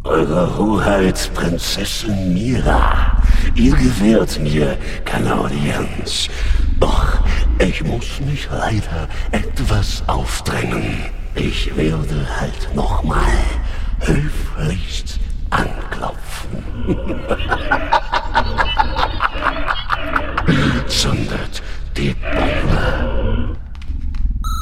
Eure Hoheit, Prinzessin Mira, ihr gewährt mir keine Audienz. Doch ich muss mich leider etwas aufdrängen. Ich werde halt nochmal höflichst anklopfen.